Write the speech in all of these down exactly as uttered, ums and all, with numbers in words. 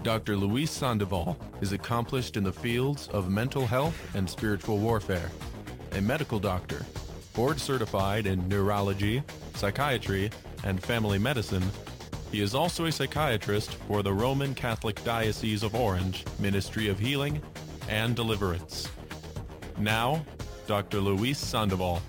Doctor Luis Sandoval is accomplished in the fields of mental health and spiritual warfare. A medical doctor, board certified in neurology, psychiatry, and family medicine, he is also a psychiatrist for the Roman Catholic Diocese of Orange Ministry of Healing and Deliverance. Now, Doctor Luis Sandoval.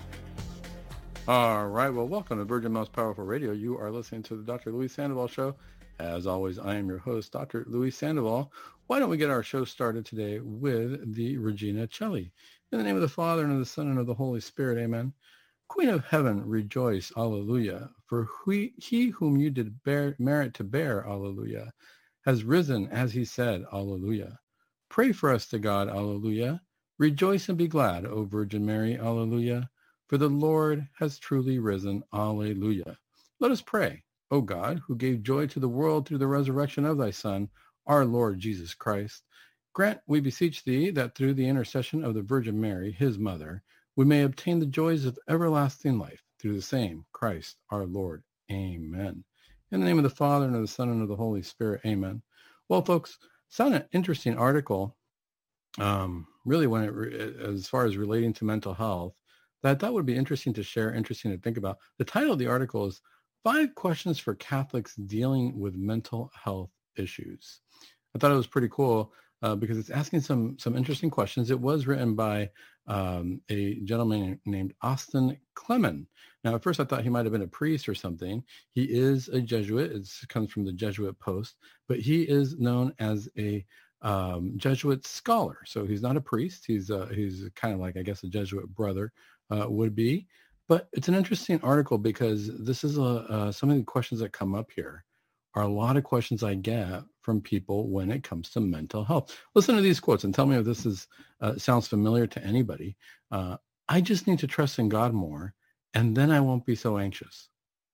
All right, well, welcome to Virgin Most Powerful Radio. You are listening to the Doctor Luis Sandoval Show. As always, I am your host, Doctor Luis Sandoval. Why don't we get our show started today with the Regina Celli? In the name of the Father, and of the Son, and of the Holy Spirit, amen. Queen of heaven, rejoice, alleluia. For he, he whom you did bear, merit to bear, alleluia, has risen as he said, alleluia. Pray for us to God, alleluia. Rejoice and be glad, O Virgin Mary, alleluia. For the Lord has truly risen, alleluia. Let us pray. O God, who gave joy to the world through the resurrection of thy Son, our Lord Jesus Christ, grant, we beseech thee, that through the intercession of the Virgin Mary, his mother, we may obtain the joys of everlasting life through the same Christ our Lord. Amen. In the name of the Father, and of the Son, and of the Holy Spirit. Amen. Well, folks, found an interesting article, um, really when it, as far as relating to mental health, that I thought would be interesting to share, interesting to think about. The title of the article is Five Questions for Catholics Dealing with Mental Health Issues. I thought it was pretty cool uh, because it's asking some some interesting questions. It was written by um, a gentleman named Austin Clement. Now, at first I thought he might have been a priest or something. He is a Jesuit. It comes from the Jesuit Post, but he is known as a um, Jesuit scholar. So he's not a priest. He's uh, he's kind of like, I guess, a Jesuit brother uh, would be. But it's an interesting article because this is a, uh, some of the questions that come up here are a lot of questions I get from people when it comes to mental health. Listen to these quotes and tell me if this is uh, sounds familiar to anybody. Uh, I just need to trust in God more, and then I won't be so anxious.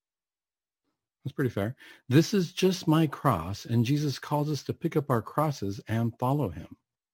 That's pretty fair. This is just my cross, and Jesus calls us to pick up our crosses and follow him.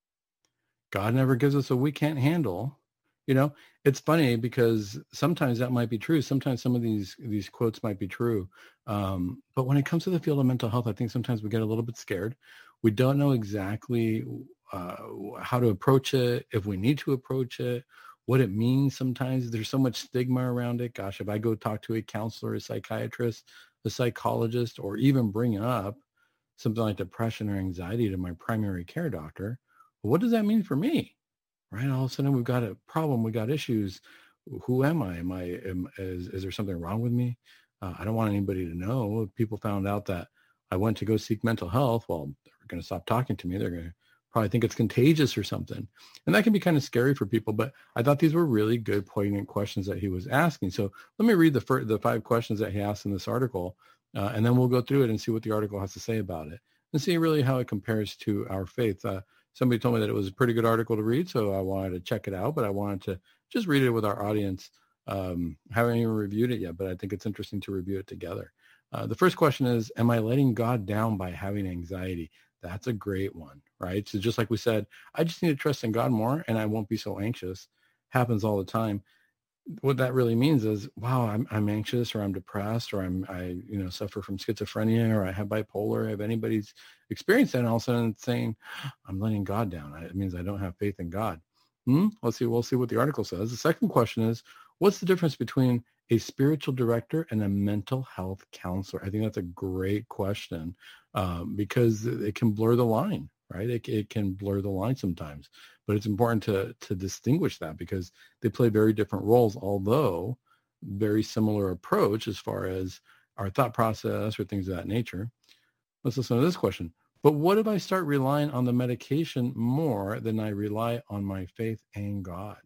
God never gives us what we can't handle. You know, it's funny because sometimes that might be true. Sometimes some of these these quotes might be true. Um, but when it comes to the field of mental health, I think sometimes we get a little bit scared. We don't know exactly uh, how to approach it, if we need to approach it, what it means sometimes. There's so much stigma around it. Gosh, if I go talk to a counselor, a psychiatrist, a psychologist, or even bring up something like depression or anxiety to my primary care doctor, what does that mean for me? Right, all of a sudden we've got a problem, we got issues. Who am I? Am I? Am, is, is there something wrong with me? Uh, I don't want anybody to know. If people found out that I went to go seek mental health, well, they're going to stop talking to me. They're going to probably think it's contagious or something. And that can be kind of scary for people. But I thought these were really good, poignant questions that he was asking. So let me read the first, the five questions that he asked in this article, uh, and then we'll go through it and see what the article has to say about it and see really how it compares to our faith. Uh, Somebody told me that it was a pretty good article to read, so I wanted to check it out, but I wanted to just read it with our audience. Um, haven't even reviewed it yet, but I think it's interesting to review it together. Uh, the first question is, am I letting God down by having anxiety? That's a great one, right? So just like we said, I just need to trust in God more and I won't be so anxious. Happens all the time. What that really means is, wow, I'm I'm anxious or I'm depressed or I'm I you know suffer from schizophrenia or I have bipolar. If anybody's experienced that, and all of a sudden it's saying, I'm letting God down, it means I don't have faith in God. Hmm? Let's see. We'll see what the article says. The second question is, what's the difference between a spiritual director and a mental health counselor? I think that's a great question um, because it can blur the line. Right? It, it can blur the line sometimes, but it's important to to distinguish that because they play very different roles, although very similar approach as far as our thought process or things of that nature. Let's listen to this question. But what if I start relying on the medication more than I rely on my faith and God?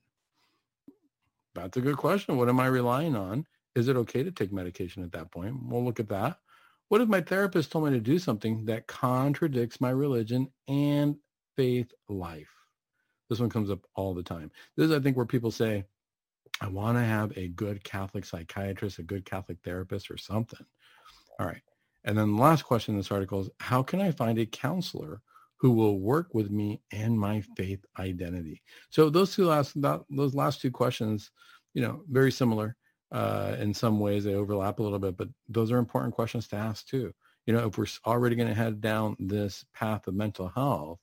That's a good question. What am I relying on? Is it okay to take medication at that point? We'll look at that. What if my therapist told me to do something that contradicts my religion and faith life? This one comes up all the time. This is, I think, where people say, I want to have a good Catholic psychiatrist, a good Catholic therapist or something. All right. And then the last question in this article is, how can I find a counselor who will work with me and my faith identity? So those two last, those last two questions, you know, very similar. Uh, in some ways, they overlap a little bit, but those are important questions to ask too. You know, if we're already going to head down this path of mental health,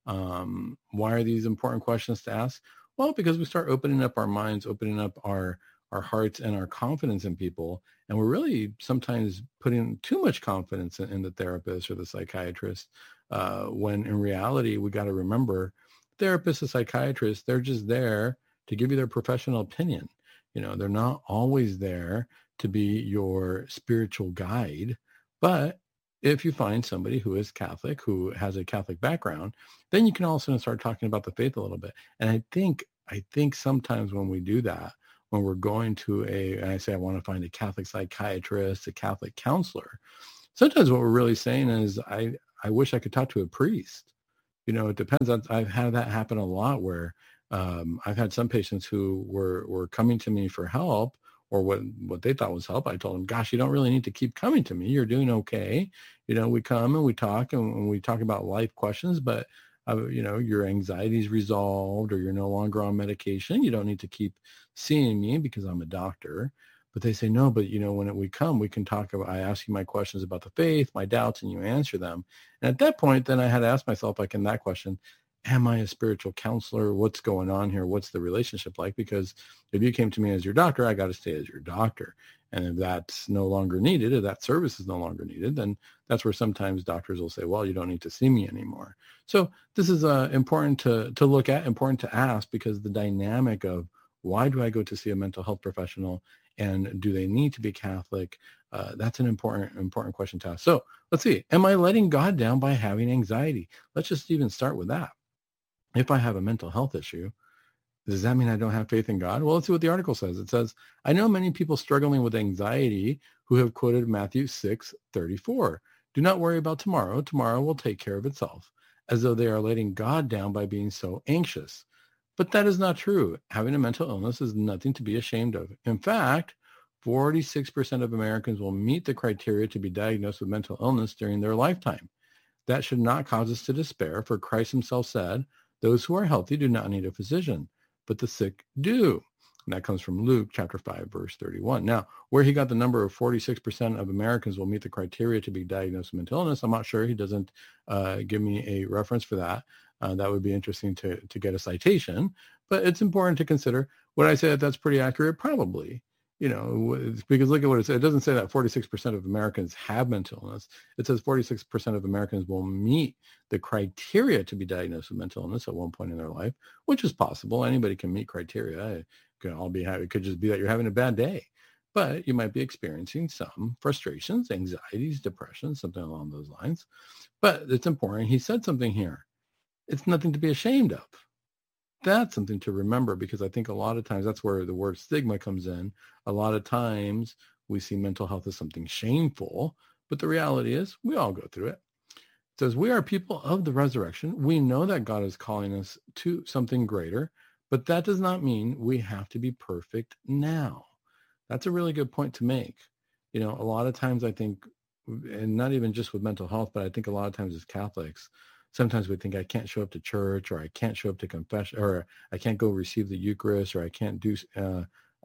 um, why are these important questions to ask? Well, because we start opening up our minds, opening up our our hearts and our confidence in people. And we're really sometimes putting too much confidence in, in the therapist or the psychiatrist, uh, when in reality, we got to remember therapists and psychiatrists, they're just there to give you their professional opinion. You know, they're not always there to be your spiritual guide. But if you find somebody who is Catholic, who has a Catholic background, then you can also start talking about the faith a little bit. And I think, I think sometimes when we do that, when we're going to a, and I say I want to find a Catholic psychiatrist, a Catholic counselor, sometimes what we're really saying is, I, I wish I could talk to a priest. You know, it depends. On, I've had that happen a lot where um, I've had some patients who were, were coming to me for help, or what, what they thought was help. I told them, gosh, you don't really need to keep coming to me. You're doing okay. You know, we come and we talk and, and we talk about life questions, but Uh, you know, your anxiety's resolved, or you're no longer on medication. You don't need to keep seeing me because I'm a doctor. But they say, no, but, you know, when we come, we can talk about, I ask you my questions about the faith, my doubts, and you answer them. And at that point, then I had to ask myself, like in that question, am I a spiritual counselor? What's going on here? What's the relationship like? Because if you came to me as your doctor, I got to stay as your doctor. And if that's no longer needed, if that service is no longer needed, then that's where sometimes doctors will say, well, you don't need to see me anymore. So this is uh, important to, to look at, important to ask, because the dynamic of why do I go to see a mental health professional, and do they need to be Catholic? Uh, that's an important, important question to ask. So let's see. Am I letting God down by having anxiety? Let's just even start with that. If I have a mental health issue, does that mean I don't have faith in God? Well, let's see what the article says. It says, I know many people struggling with anxiety who have quoted Matthew six thirty-four. Do not worry about tomorrow. Tomorrow will take care of itself, as though they are letting God down by being so anxious. But that is not true. Having a mental illness is nothing to be ashamed of. In fact, forty-six percent of Americans will meet the criteria to be diagnosed with mental illness during their lifetime. That should not cause us to despair, for Christ himself said, those who are healthy do not need a physician, but the sick do. And that comes from Luke chapter five, verse thirty-one. Now, where he got the number of forty-six percent of Americans will meet the criteria to be diagnosed with mental illness, I'm not sure. He doesn't uh, give me a reference for that. Uh, that would be interesting to, to get a citation. But it's important to consider. Would I say that that's pretty accurate? Probably. You know, because look at what it says. It doesn't say that forty-six percent of Americans have mental illness. It says forty-six percent of Americans will meet the criteria to be diagnosed with mental illness at one point in their life, which is possible. Anybody can meet criteria. It could all be, it could just be that you're having a bad day, but you might be experiencing some frustrations, anxieties, depression, something along those lines. But it's important. He said something here. It's nothing to be ashamed of. That's something to remember, because I think a lot of times that's where the word stigma comes in. A lot of times we see mental health as something shameful, but the reality is we all go through it. It says, we are people of the resurrection. We know that God is calling us to something greater, but that does not mean we have to be perfect now. That's a really good point to make. You know, a lot of times I think, and not even just with mental health, but I think a lot of times as Catholics, sometimes we think I can't show up to church, or I can't show up to confession, or I can't go receive the Eucharist, or I can't do, uh,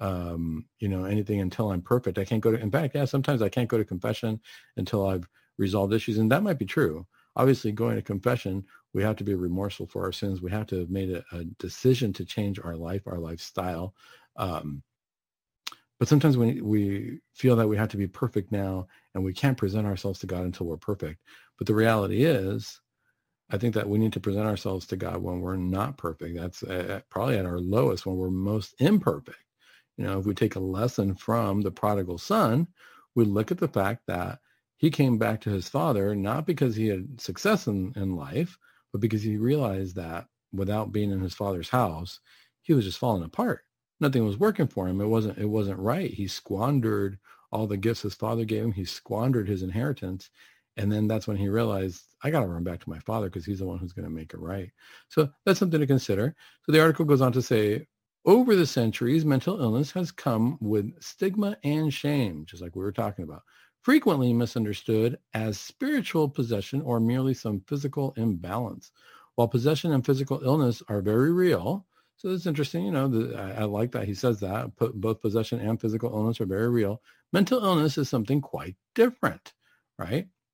um, you know, anything until I'm perfect. I can't go to, in fact, yeah, sometimes I can't go to confession until I've resolved issues. And that might be true. Obviously, going to confession, we have to be remorseful for our sins. We have to have made a, a decision to change our life, our lifestyle. Um, but sometimes we, we feel that we have to be perfect now, and we can't present ourselves to God until we're perfect. But the reality is, I think that we need to present ourselves to God when we're not perfect. That's uh, probably at our lowest, when we're most imperfect. You know, if we take a lesson from the prodigal son, we look at the fact that he came back to his father, not because he had success in, in life, but because he realized that without being in his father's house, he was just falling apart. Nothing was working for him. It wasn't, it wasn't right. He squandered all the gifts his father gave him. He squandered his inheritance. And then that's when he realized, I got to run back to my father, because he's the one who's going to make it right. So that's something to consider. So the article goes on to say, over the centuries, mental illness has come with stigma and shame, just like we were talking about, frequently misunderstood as spiritual possession or merely some physical imbalance. While possession and physical illness are very real, so it's interesting, you know, the, I, I like that he says that, both possession and physical illness are very real. Mental illness is something quite different, right?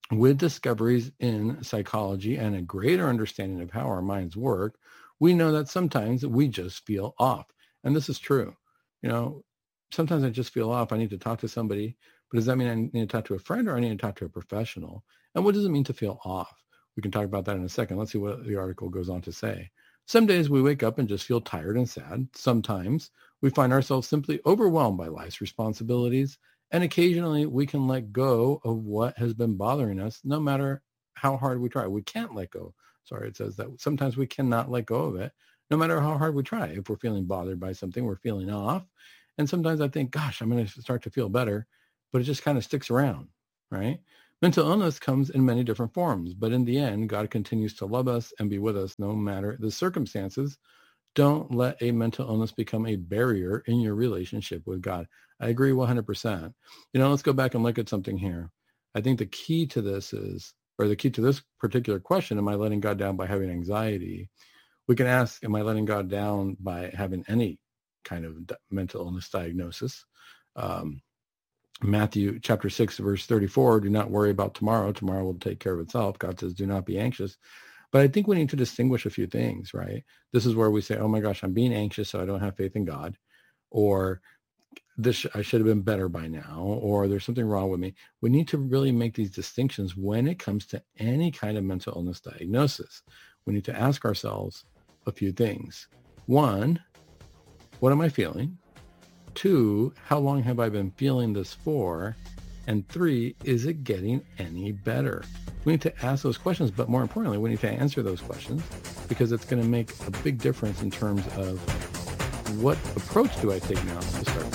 with discoveries in psychology and a greater understanding of how our minds work, we know that sometimes we just feel off. And this is true. You know, sometimes I just feel off. I need to talk to somebody. But does that mean I need to talk to a friend or I need to talk to a professional? And what does it mean to feel off? We can talk about that in a second. Let's see what the article goes on to say. Some days we wake up and just feel tired and sad. Sometimes we find ourselves simply overwhelmed by life's responsibilities. And occasionally we can let go of what has been bothering us, no matter how hard we try. We can't let go. Sorry, it says that sometimes we cannot let go of it, no matter how hard we try. If we're feeling bothered by something, we're feeling off. And sometimes I think, gosh, I'm going to start to feel better, but it just kind of sticks around, right? Mental illness comes in many different forms, but in the end, God continues to love us and be with us no matter the circumstances. Don't let a mental illness become a barrier in your relationship with God. I agree one hundred percent. You know, let's go back and look at something here. I think the key to this is, or the key to this particular question, am I letting God down by having anxiety? We can ask, am I letting God down by having any kind of mental illness diagnosis? Um, Matthew chapter six, verse thirty-four, do not worry about tomorrow. Tomorrow will take care of itself. God says, do not be anxious. But I think we need to distinguish a few things, right? This is where we say, oh my gosh, I'm being anxious, so I don't have faith in God. Or this, I should have been better by now. Or there's something wrong with me. We need to really make these distinctions when it comes to any kind of mental illness diagnosis. We need to ask ourselves a few things. One, what am I feeling? Two, how long have I been feeling this for? And three, is it getting any better? We need to ask those questions, but more importantly, we need to answer those questions because it's going to make a big difference in terms of what approach do I take now to start